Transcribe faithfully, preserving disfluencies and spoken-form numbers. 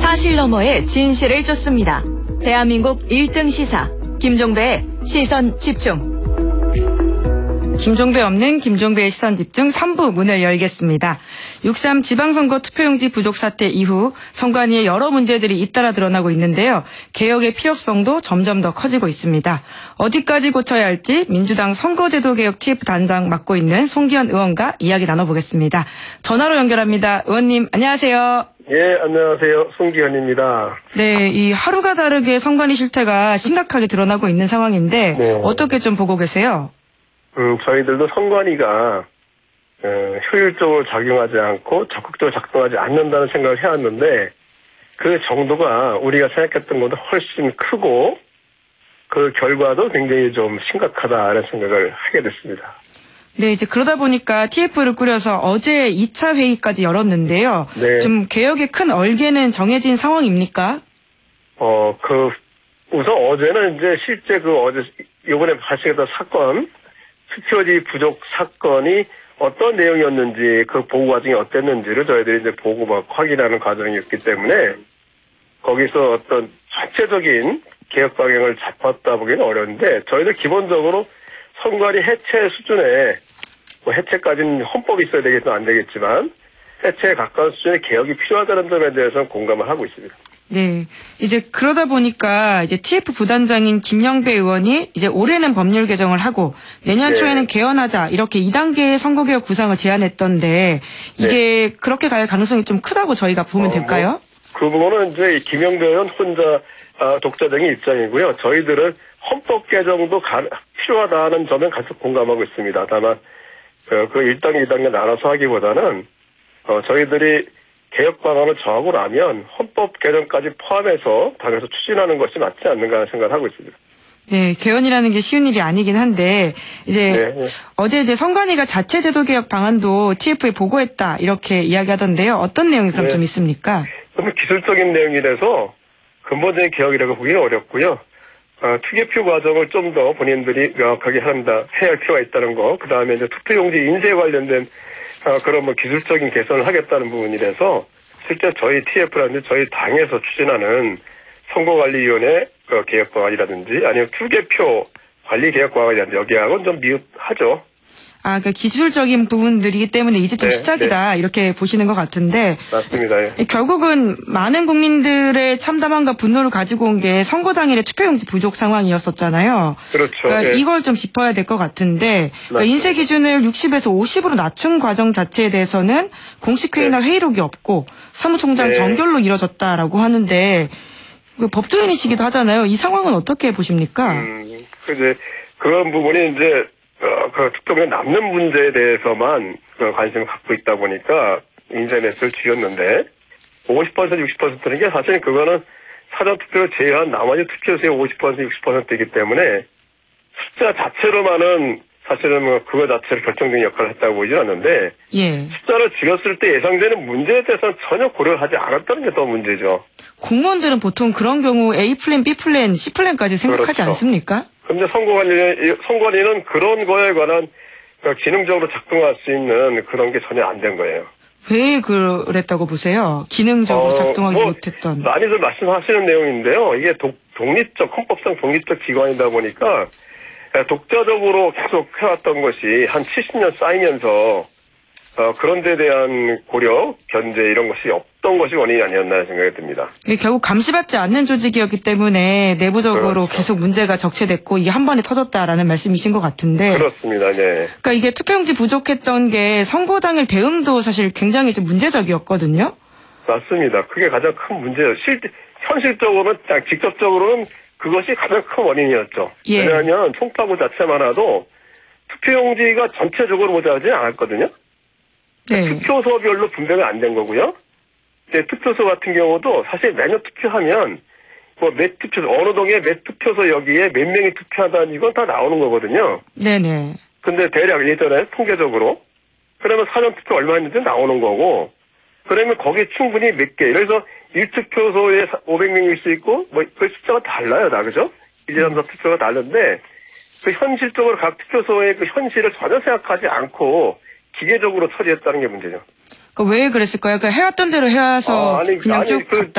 사실 너머의 진실을 쫓습니다. 대한민국 일 등 시사 김종배의 시선집중. 김종배 없는 김종배의 시선집중 삼 부 문을 열겠습니다. 육삼 지방선거 투표용지 부족 사태 이후 선관위에 여러 문제들이 잇따라 드러나고 있는데요. 개혁의 필요성도 점점 더 커지고 있습니다. 어디까지 고쳐야 할지 민주당 선거제도개혁 티에프 단장 맡고 있는 송기현 의원과 이야기 나눠보겠습니다. 전화로 연결합니다. 의원님 안녕하세요. 예, 안녕하세요. 송기현입니다. 네, 이 하루가 다르게 선관위 실태가 심각하게 드러나고 있는 상황인데 네. 어떻게 좀 보고 계세요? 음, 저희들도 선관위가 어, 효율적으로 작용하지 않고 적극적으로 작동하지 않는다는 생각을 해왔는데 그 정도가 우리가 생각했던 것보다 훨씬 크고 그 결과도 굉장히 좀 심각하다는 생각을 하게 됐습니다. 네, 이제 그러다 보니까 티에프를 꾸려서 어제 이 차 회의까지 열었는데요. 네. 좀 개혁의 큰 얼개는 정해진 상황입니까? 어, 그, 우선 어제는 이제 실제 그 어제, 이번에 발생했던 사건, 투표지 부족 사건이 어떤 내용이었는지, 그 보고 과정이 어땠는지를 저희들이 이제 보고 막 확인하는 과정이었기 때문에, 거기서 어떤 전체적인 개혁 방향을 잡았다 보기는 어려운데, 저희들 기본적으로 선관위 해체 수준에, 뭐 해체까지는 헌법이 있어야 되겠든 안 되겠지만, 해체에 가까운 수준의 개혁이 필요하다는 점에 대해서는 공감을 하고 있습니다. 네. 이제 그러다 보니까 이제 티에프 부단장인 김영배 의원이 이제 올해는 법률 개정을 하고 내년 네. 초에는 개헌하자 이렇게 이 단계의 선거개혁 구상을 제안했던데 이게 네. 그렇게 갈 가능성이 좀 크다고 저희가 보면 어, 될까요? 뭐, 그 부분은 이제 김영배 의원 혼자 아, 독자적인 입장이고요. 저희들은 헌법 개정도 가, 필요하다는 점은 계속 공감하고 있습니다. 다만 그, 그 일 단계, 이 단계 나눠서 하기보다는 어, 저희들이 개혁 방안을 정하고 나면 헌법 개정까지 포함해서 당에서 추진하는 것이 맞지 않는가 하는 생각을 하고 있습니다. 네, 개헌이라는 게 쉬운 일이 아니긴 한데 이제 네, 네. 어제 이제 선관위가 자체 제도 개혁 방안도 티에프에 보고했다 이렇게 이야기하던데요. 어떤 내용이 그럼 네. 좀 있습니까? 너무 기술적인 내용이라서 근본적인 개혁이라고 보기는 어렵고요. 어, 투개표 과정을 좀 더 본인들이 명확하게 한다, 해야 할 필요가 있다는 거. 그 다음에 이제 투표용지 인쇄에 관련된 어, 그런 뭐 기술적인 개선을 하겠다는 부분이라서 실제 저희 티에프라든지 저희 당에서 추진하는 선거관리위원회 그 개혁 방안이라든지 아니면 투개표 관리 개혁 방안이라든지 여기하고는 좀 미흡하죠. 아, 그러니까 기술적인 부분들이기 때문에 이제 좀 네, 시작이다 네. 이렇게 보시는 것 같은데 맞습니다. 예. 결국은 많은 국민들의 참담함과 분노를 가지고 온 게 선거 당일의 투표용지 부족 상황이었었잖아요. 그렇죠. 그러니까 예. 이걸 좀 짚어야 될 것 같은데 그러니까 인쇄 기준을 육십에서 오십으로 낮춘 과정 자체에 대해서는 공식 회의나 네. 회의록이 없고 사무총장 네. 정결로 이뤄졌다라고 하는데 법조인이시기도 하잖아요. 이 상황은 어떻게 보십니까? 음, 그 이제 그런 부분이 이제 어, 그 투표용지 남는 문제에 대해서만 그 관심을 갖고 있다 보니까 인터넷을 줄였는데 오십 퍼센트, 육십 퍼센트는 게 사실 그거는 사전 투표를 제외한 나머지 투표수의 오십 퍼센트, 육십 퍼센트이기 때문에 숫자 자체로만은 사실은 뭐 그거 자체를 결정적인 역할을 했다고 보이진 않는데 예. 숫자를 줄였을 때 예상되는 문제에 대해서는 전혀 고려를 하지 않았다는 게 더 문제죠. 공무원들은 보통 그런 경우 A 플랜, B 플랜, C 플랜까지 생각하지 그렇죠. 않습니까? 그런데 선거관리, 선관위는 그런 거에 관한 기능적으로 작동할 수 있는 그런 게 전혀 안 된 거예요. 왜 그랬다고 보세요? 기능적으로 어, 작동하지 뭐 못했던. 많이들 말씀하시는 내용인데요. 이게 독, 독립적, 헌법상 독립적 기관이다 보니까 독자적으로 계속 해왔던 것이 한 칠십 년 쌓이면서 어, 그런 데 대한 고려, 견제 이런 것이 없던 것이 원인이 아니었나 생각이 듭니다. 이게 결국 감시받지 않는 조직이었기 때문에 내부적으로 그렇죠. 계속 문제가 적체됐고 이게 한 번에 터졌다라는 말씀이신 것 같은데. 그렇습니다. 네. 그러니까 이게 투표용지 부족했던 게 선거 당일 대응도 사실 굉장히 좀 문제적이었거든요. 맞습니다. 그게 가장 큰 문제예요. 실, 현실적으로는, 직접적으로는 그것이 가장 큰 원인이었죠. 예. 왜냐하면 송파구 자체만 해도 투표용지가 전체적으로 모자라지 않았거든요. 네. 투표소별로 분배가 안 된 거고요. 이제 투표소 같은 경우도 사실 매년 투표하면 뭐 몇 투표소, 어느 동에 몇 투표소 여기에 몇 명이 투표한다는 이건 다 나오는 거거든요. 네네. 근데 대략 예전에 통계적으로 그러면 사전 투표 얼마 했는지 나오는 거고 그러면 거기에 충분히 몇 개. 그래서 일 투표소에 오백 명일 수 있고 뭐 그 숫자가 달라요, 다 그죠? 일, 이, 삼, 사 투표가 다른데 그 현실적으로 각 투표소의 그 현실을 전혀 생각하지 않고 기계적으로 처리했다는 게 문제죠. 그 왜 그랬을까요? 그 해왔던 대로 해와서 아, 아니, 그냥 아니, 쭉 그 갔다.